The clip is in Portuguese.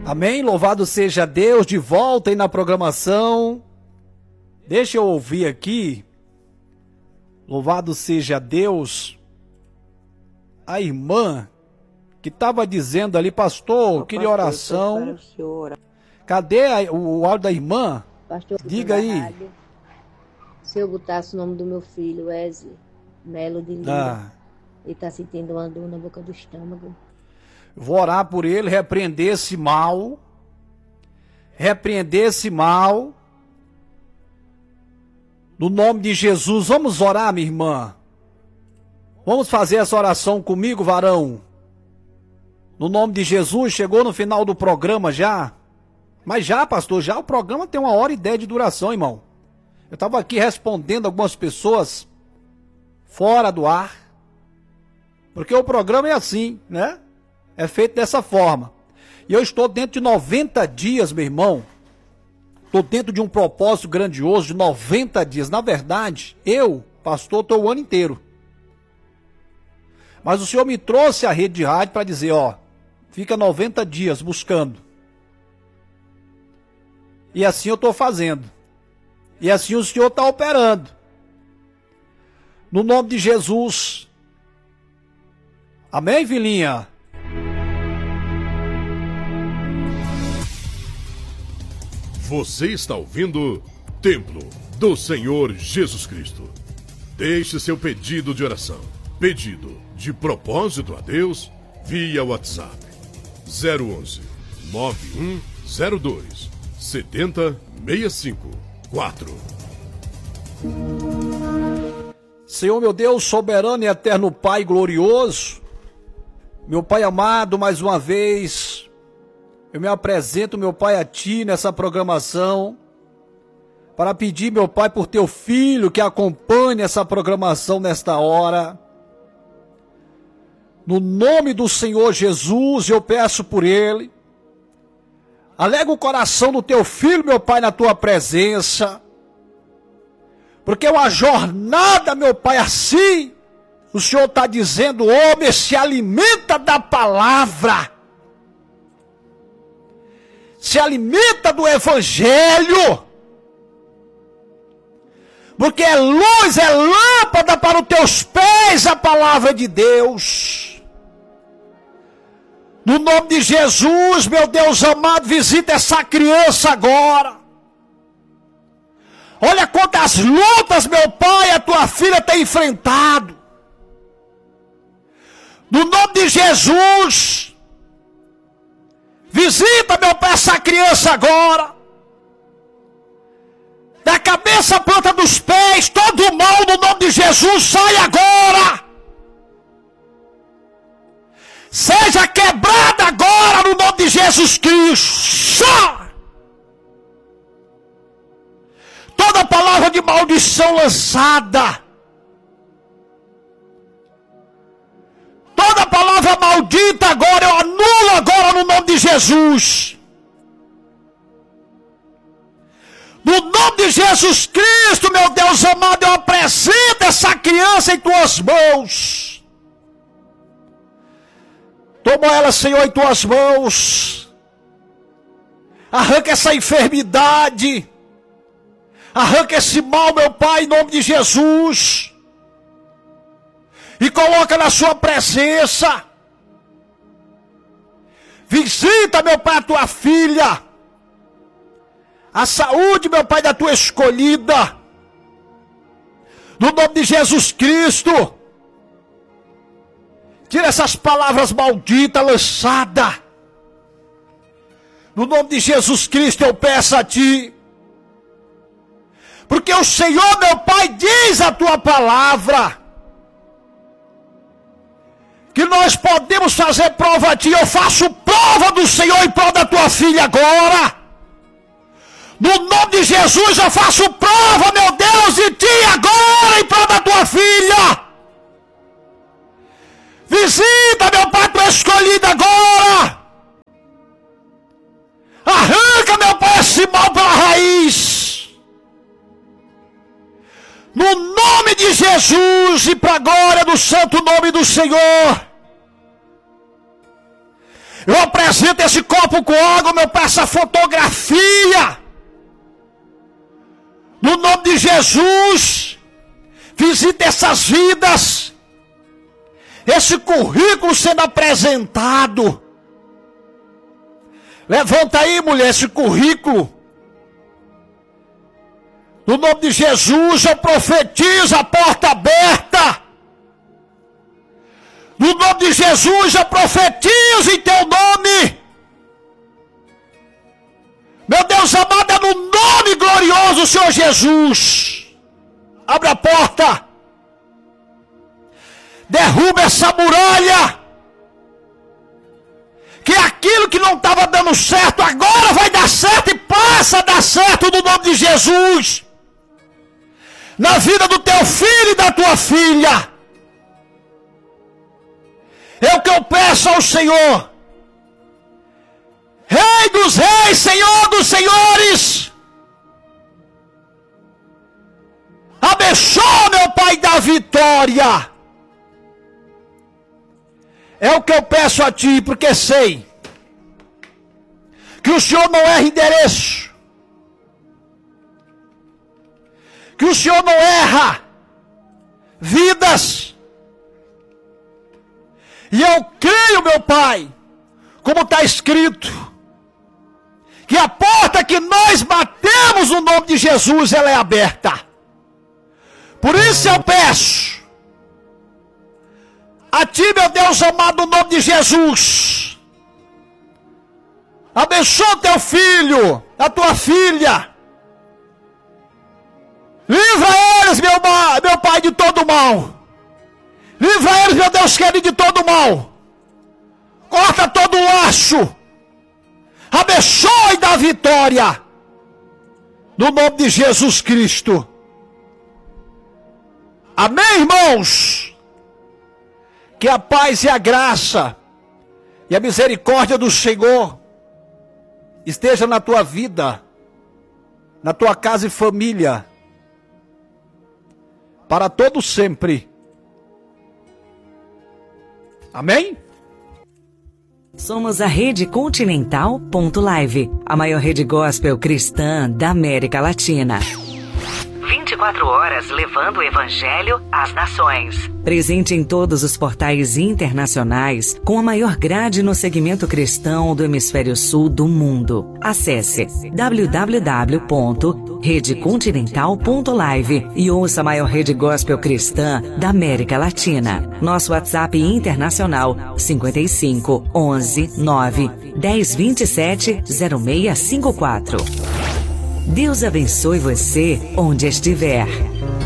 Amém? Louvado seja Deus, de volta aí na programação. Deixa eu ouvir aqui. Louvado seja Deus. A irmã que estava dizendo ali, pastor, queria oração. Cadê o áudio da irmã? Pastor, diga aí. Rádio, se eu botasse o nome do meu filho, Wesley Melo de Lira, ele está sentindo uma dor na boca do estômago. Vou orar por ele, repreender esse mal. Repreender esse mal. No nome de Jesus, vamos orar, minha irmã. Vamos fazer essa oração comigo, varão. No nome de Jesus, chegou no final do programa já. Mas já, pastor, já o programa tem 1h10 de duração, irmão. Eu estava aqui respondendo algumas pessoas fora do ar. Porque o programa é assim, né? É feito dessa forma. E eu estou dentro de 90 dias, meu irmão. Estou dentro de um propósito grandioso de 90 dias. Na verdade, eu, pastor, estou o ano inteiro. Mas o Senhor me trouxe a rede de rádio para dizer, ó, fica 90 dias buscando. E assim eu estou fazendo. E assim o Senhor está operando. No nome de Jesus. Amém, filhinha? Você está ouvindo Templo do Senhor Jesus Cristo. Deixe seu pedido de oração, pedido de propósito a Deus via WhatsApp 011 9102 7065 4. Senhor meu Deus, soberano e eterno Pai glorioso, meu Pai amado, mais uma vez, eu me apresento, meu Pai, a Ti nessa programação, para pedir, meu Pai, por Teu Filho que acompanhe essa programação nesta hora. No nome do Senhor Jesus, eu peço por Ele. Alega o coração do Teu Filho, meu Pai, na Tua presença. Porque é uma jornada, meu Pai, assim. O Senhor está dizendo, homem, se alimenta da palavra. Se alimenta do Evangelho. Porque é luz, é lâmpada para os teus pés a palavra de Deus. No nome de Jesus, meu Deus amado, visita essa criança agora. Olha quantas lutas, meu Pai, a tua filha tem enfrentado. No nome de Jesus, visita, meu Pai, essa criança agora. Da cabeça à planta dos pés, todo o mal no nome de Jesus, sai agora. Seja quebrada agora no nome de Jesus Cristo. Toda palavra de maldição lançada. Toda palavra maldita agora, eu anulo agora no nome de Jesus. No nome de Jesus Cristo, meu Deus amado, eu apresento essa criança em tuas mãos. Toma ela, Senhor, em tuas mãos. Arranca essa enfermidade. Arranca esse mal, meu Pai, em nome de Jesus. E coloca na sua presença. Visita, meu Pai, a tua filha. A saúde, meu Pai, da tua escolhida. No nome de Jesus Cristo. Tira essas palavras malditas lançadas. No nome de Jesus Cristo eu peço a Ti. Porque o Senhor, meu Pai, diz a Tua palavra. Que nós podemos fazer prova a Ti. Eu faço prova do Senhor em prol da Tua filha agora. No nome de Jesus eu faço prova, meu Deus, de Ti agora em prol da Tua filha. Visita, meu Pai, Tua escolhida agora. Arranca, meu Pai, esse mal pela raiz. No nome de Jesus e para a glória do santo nome do Senhor. Eu apresento apresenta esse copo com água, meu Pai, essa fotografia. No nome de Jesus, visita essas vidas. Esse currículo sendo apresentado. Levanta aí, mulher, esse currículo. No nome de Jesus, eu profetizo a porta aberta. No nome de Jesus, eu profetizo em teu nome. Meu Deus amado, é no nome glorioso do Senhor Jesus. Abre a porta. Derruba essa muralha. Que aquilo que não estava dando certo, agora vai dar certo e passa a dar certo no nome de Jesus. Na vida do teu filho e da tua filha. É o que eu peço ao Senhor. Rei dos reis, Senhor dos senhores. Abençoa, meu Pai, da vitória. É o que eu peço a Ti, porque sei que o Senhor não erra endereço. Que o Senhor não erra vidas. E eu creio, meu Pai, como está escrito, que a porta que nós batemos no nome de Jesus, ela é aberta. Por isso eu peço a Ti, meu Deus amado, no nome de Jesus. Abençoa teu filho, a tua filha. Livra eles, meu Pai, de todo mal. Livra eles, meu Deus querido, de todo mal. Corta todo laço. Abençoa e dá vitória. No nome de Jesus Cristo. Amém, irmãos? Que a paz e a graça e a misericórdia do Senhor esteja na tua vida, na tua casa e família, para todo sempre. Amém? Somos a Rede Continental.live, a maior rede gospel cristã da América Latina. 24 horas levando o Evangelho às nações. Presente em todos os portais internacionais, com a maior grade no segmento cristão do hemisfério sul do mundo. Acesse www.redecontinental.live e ouça a maior rede gospel cristã da América Latina. Nosso WhatsApp internacional 55 11 9 10 27 0654. Deus abençoe você onde estiver.